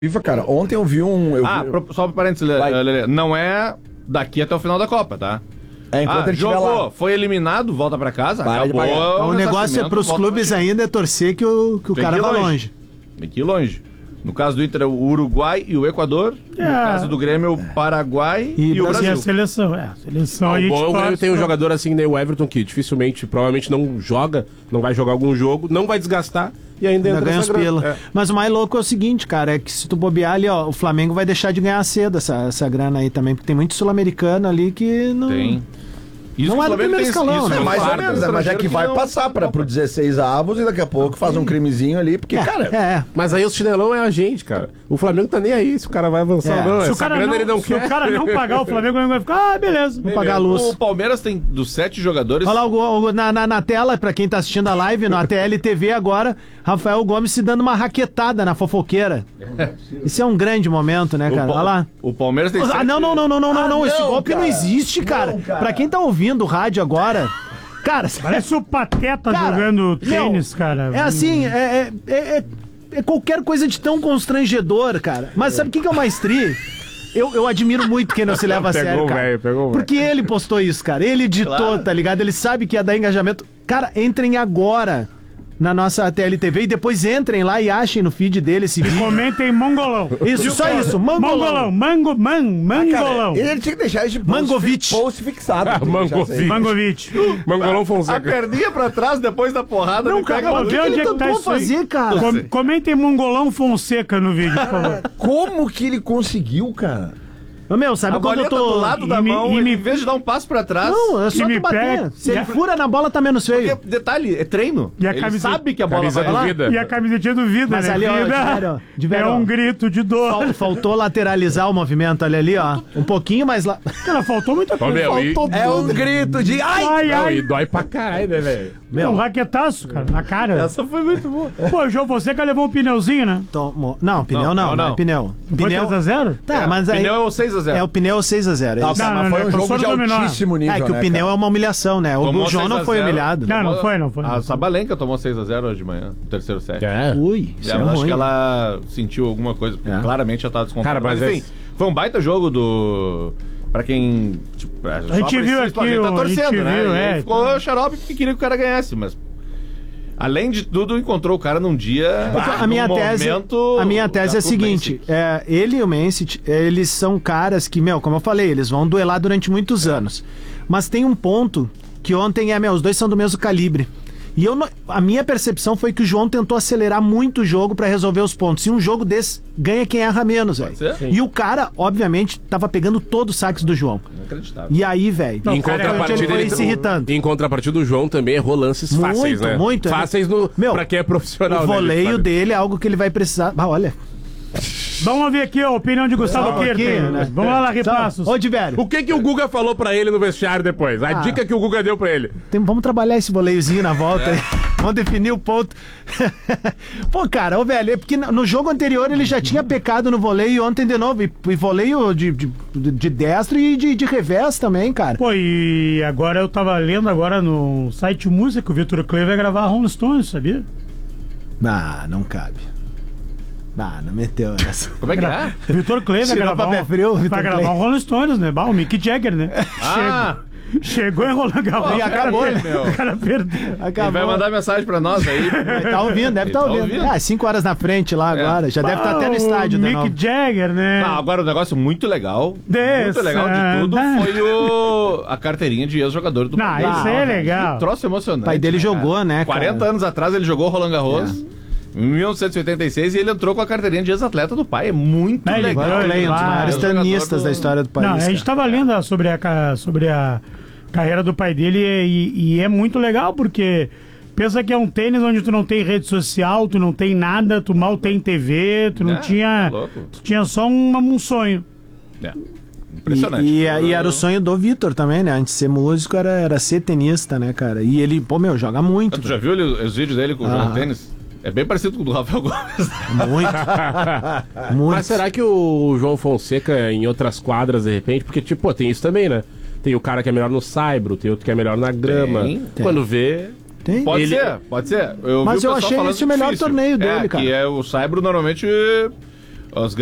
FIFA, cara, ontem eu vi um... Só para parênteses, Lelê, não é daqui até o final da Copa, tá? Enquanto ele jogou, lá. foi eliminado, volta pra casa, acabou. O negócio é pros clubes ainda é torcer que o cara vá longe. Tem que ir longe. No caso do Inter, o Uruguai e o Equador. No caso do Grêmio, o Paraguai e o Brasil. E a seleção, O Grêmio tem um jogador assim, nem o Everton, que dificilmente, provavelmente não joga, não vai jogar algum jogo, não vai desgastar e ainda ganha os pila. Mas o mais louco é o seguinte, cara, é que se tu bobear ali, ó, o Flamengo vai deixar de ganhar cedo essa grana aí também, porque tem muito sul-americano ali que não... Tem. Isso não é do primeiro escalão, né? Mais ou menos, mas é que vai passar pro 16 avos e daqui a pouco faz um crimezinho ali, porque, cara... Mas aí o chinelão é a gente, cara. O Flamengo tá nem aí se o cara vai avançar ou não. Se o cara não, ele não quer. Se o cara não pagar, o Flamengo vai ficar, beleza. Vou pagar a luz. O Palmeiras tem dos 7 jogadores... Olha lá na tela, pra quem tá assistindo a live, no ATL TV agora, Rafael Gomes se dando uma raquetada na fofoqueira. Isso é um grande momento, né, cara? Olha lá. O Palmeiras tem... Não, esse golpe não existe, cara. Pra quem tá ouvindo o rádio agora... Cara, parece o Pateta jogando tênis, cara. É assim, é qualquer coisa de tão constrangedor, cara. Mas sabe o que é o mais tri? Eu admiro muito quem não se leva a sério, cara. Porque ele postou isso, cara. Ele editou, tá ligado? Ele sabe que ia dar engajamento. Cara, entrem agora na nossa TLTV e depois entrem lá e achem no feed dele esse vídeo. E comentem mongolão. Isso, só isso, mongolão. Mangolão. Ele tinha que deixar esse post fixado. Mangovic. Mangolão Fonseca. A perninha pra trás depois da porrada. Não, cara, o que ele tentou fazer, cara? Comentem mongolão Fonseca no vídeo, por favor. Como que ele conseguiu, cara? Meu, sabe quando eu tô do lado da mão, em vez de dar um passo pra trás... Não, é só tu bater. Se ele fura na bola, tá menos feio. Porque, detalhe, é treino. E a ele sabe que a bola vai lá. E a camisetinha do Vida, mas né? Ali, É um grito de dor. Faltou lateralizar o movimento ali, ó. Um pouquinho mais lá. Cara, faltou muita coisa. É um grito de... Ai. E dói pra caralho, né, velho? Um raquetaço, cara, na cara. Essa foi muito boa. Pô, o João Fonseca levou um pneuzinho, né? Não, pneu não. Pneu. Foi 3x0? Tá, mas aí... Pneu é o 6x0. É o pneu 6x0. Mas foi um jogo de altíssimo nível, É que o pneu é uma humilhação, né? O João não foi humilhado. Não foi. A Sabalenka tomou 6x0 hoje de manhã, no terceiro set. Ui, isso é ruim. Acho que ela sentiu alguma coisa, porque claramente já tava descontrolada. Mas enfim, foi um baita jogo do... Pra quem... Tipo, a gente viu aqui, a gente tá torcendo, né? Viu, ficou xarope porque queria que o cara ganhasse, mas... Além de tudo, encontrou o cara num dia... A minha tese é a seguinte, ele e o Mencit, eles são caras que, como eu falei, eles vão duelar durante muitos anos. Mas tem um ponto que ontem os dois são do mesmo calibre. E a minha percepção foi que o João tentou acelerar muito o jogo pra resolver os pontos. E um jogo desse ganha quem erra menos, velho. E o cara, obviamente, tava pegando todos os saques do João. Inacreditável. E aí, velho, em contrapartida, ele foi se irritando. Em contrapartida, o João também errou lances fáceis, né? Muito. Fáceis pra quem é profissional. O voleio dele é algo que ele vai precisar... Olha... Vamos ouvir aqui a opinião de Gustavo Kirten, né? Vamos lá, repassos. Ô, Diverio. O que o Guga falou pra ele no vestiário depois? A dica que o Guga deu pra ele. Vamos trabalhar esse voleiozinho na volta aí. Vamos definir o ponto. Pô, cara, velho, é porque no jogo anterior ele já tinha pecado no voleio e ontem de novo. E voleio de destro e de revés também, cara. Pô, e agora eu tava lendo agora no site Música que o Vitor Clay vai gravar Rolling Stones, sabia? Não cabe. Não meteu essa. Como é que é? Vitor Clay vai gravar um Rolling Stones, né? O Mick Jagger, né? Chegou enrolando a bola. E acabou, né? O cara perdeu. Ele vai mandar mensagem pra nós aí. Tá ouvindo, deve estar ouvindo. 5 horas na frente lá agora. Já deve estar até no estádio, né? Mick Jagger, né? Agora o negócio muito legal. Muito legal de tudo foi a carteirinha de ex-jogador do Palmeiras. Isso aí é legal. Que troço emocionante. O pai dele jogou, né? 40 anos atrás ele jogou Roland Garros. Em 1986 e ele entrou com a carteirinha de ex-atleta do pai. É muito legal. Um dos maiores tenistas da história do país. A gente estava lendo sobre a carreira do pai dele e é muito legal porque pensa que é um tênis onde tu não tem rede social, tu não tem nada, tu mal tem TV, tu não tinha... Tu tinha só um sonho. Impressionante. E era o sonho do Vitor também, né? Antes de ser músico, era ser tenista, né, cara? E ele, joga muito. Tu já viu os vídeos dele com jogando tênis? É bem parecido com o do Rafael Gomes. Muito. Mas será que o João Fonseca em outras quadras, de repente, porque, tem isso também, né? Tem o cara que é melhor no saibro, tem outro que é melhor na grama. Tem. Quando vê... Tem. Pode ser. Mas eu achei esse o melhor torneio dele, cara. Que é o saibro, normalmente... Os